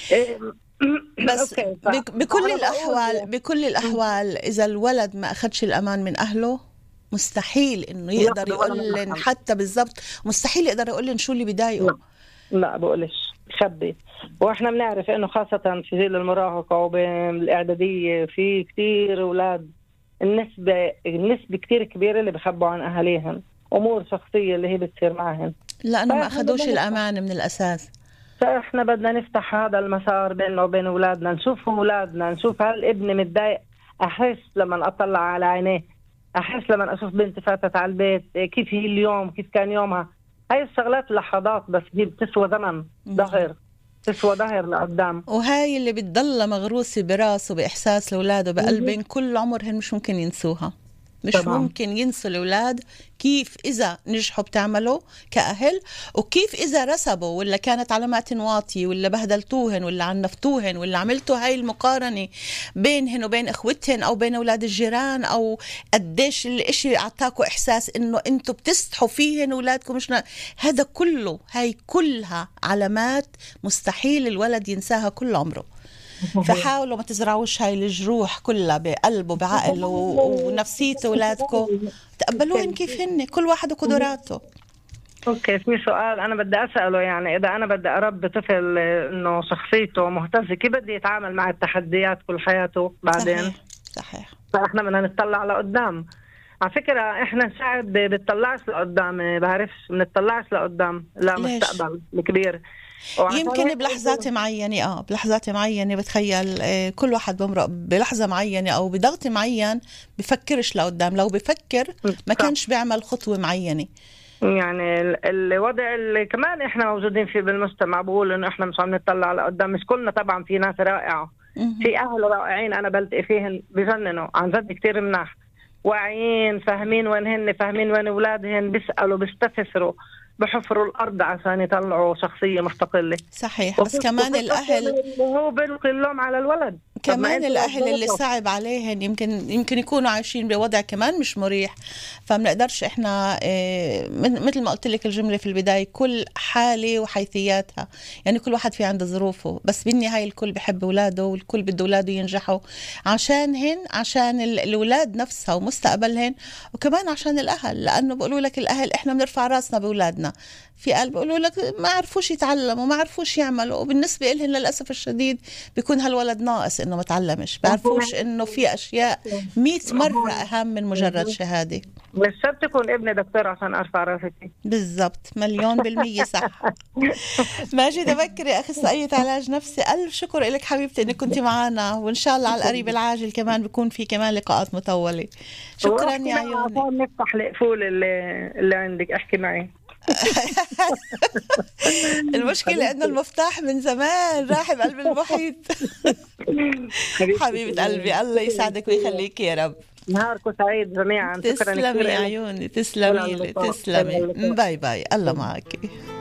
إيه، بس اوكي. بكل فانا الأحوال، بقول بكل الأحوال إذا الولد ما أخدش الأمان من أهله، مستحيل إنه يقدر ياخذوا ولا يقول من لن، حل. حتى بالضبط مستحيل يقدر يقول لن شو اللي بضايقه. لا، لا بقولش، خبي. واحنا بنعرف انه خاصة في جيل المراهقة وبالاعدادية في كتير اولاد، النسبة كتير كبيرة اللي بخبوا عن اهاليهم امور شخصية اللي هي بتصير معهم. لأنه ما فاحنا بدنا أخدوش نفتح الأمان من الأساس. فاحنا بدنا نفتح هذا المسار بيننا وبين اولادنا، نشوف اولادنا، نشوف هل ابني متضايق. احس لما اطلع على عينيه، احس لما اشوف بنتي فاتت على البيت كيف هي اليوم، كيف كان يومها. هاي الشغلات لحظات، بس دي بتسوى زمن، نعم. ظهر، تسوى ظهر لقدام. وهاي اللي بتضل مغروسة براسه بإحساس الأولاد مهم. وبقلبين كل عمرهن، مش ممكن ينسوها. مش طبعا. ممكن ينسوا الأولاد كيف إذا نجحوا بتعملوا كأهل، وكيف إذا رسبوا ولا كانت علامات واطية ولا بهدلتوهن ولا عنفتوهن ولا عملتوا هاي المقارنة بينهن وبين إخوتهن أو بين أولاد الجيران، أو قديش الإشي أعطاكوا إحساس إنه أنتوا بتستحوا فيهن أولادكم مش هذا كله، هاي كلها علامات مستحيل الولد ينساها كل عمره. صحيح. فحاولوا ما تزرعوش هاي الجروح كلها بقلبه بعقل ونفسية أولادكم. تقبلوهن كيف هن، كل واحد وقدراته. اوكي، في سؤال انا بدي اساله. يعني اذا انا بدي اربي طفل انه شخصيته مهتزه، كيف بدي يتعامل مع التحديات كل حياته بعدين؟ صحيح. صحيح. فاحنا بدنا نطلع لقدام. على فكره احنا شعب بنطلعش لقدام، بعرفش، بنطلعش لقدام ليش؟ لمستقبل الكبير. وعشان يمكن هيك بلحظات معينة، بلحظات معينة بتخيل، كل واحد بمرق بلحظة معينة أو بضغط معين بفكرش لقدام. لو بفكر ما صح. كانش بيعمل خطوة معينة. يعني الوضع اللي كمان احنا موجودين فيه بالمجتمع بقول انه احنا مش عم نطلع لقدام. مش كلنا طبعا، في ناس رائعة، مهم. في اهل رائعين انا بلتقي فيهم بجننوا عن جد، كتير مناح، واعيين، فاهمين وين هن، فاهمين وين اولادهن، بيسألوا، بيستفسروا، بحفروا الارض عشان يطلعوا شخصية مستقلة. صحيح. بس وفي كمان القصة الأهل، اللي هو بيلقي اللوم على الولد. طب ما كمان انت الأهل اللي وجهته. صعب عليهن يمكن يكونوا عايشين بوضع كمان مش مريح. فمنقدرش إحنا، مثل ما قلت لك الجملة في البداية، كل حالة وحيثياتها. يعني كل واحد في عنده ظروفه، بس بالنهاية الكل بحب أولاده والكل بده أولاده ينجحوا عشانهن، عشان الأولاد نفسها ومستقبلهن، وكمان عشان الأهل. لأنه بقولوا لك الأهل إحنا بنرفع راسنا بأولادنا، في قلب بيقولوا لك ما عرفوش يتعلموا، ما عرفوش يعملوا، وبالنسبة إلهن للأسف الشديد بيكون هالولد ناقص إنه ما تعلمش، بعرفوش إنه في أشياء 100 مرة أهم من مجرد شهادة. مش شرط تكون ابني دكتور عشان ارفع راسي. بالضبط، مليون بالمية صح. ماجدة بكري، أخصائية علاج نفسي، ألف شكر لك حبيبتي إنك كنت معنا، وإن شاء الله على القريب العاجل كمان بيكون في كمان لقاءات مطولة. شكرا واحكي يا معي عيوني. عشان نفتح القفول اللي عندك، احكي معي. المشكلة إنه حبيبتي. المفتاح من زمان راح بقلب المحيط. حبيبتي حبيبة قلبي، الله يسعدك ويخليك يا رب. نهاركم سعيد جميعا، شكرا تسلمي كثير يا لك. عيوني، إلى تسلمي لي، اللقاء، إلى تسلمي، اللقاء. باي باي، الله معك.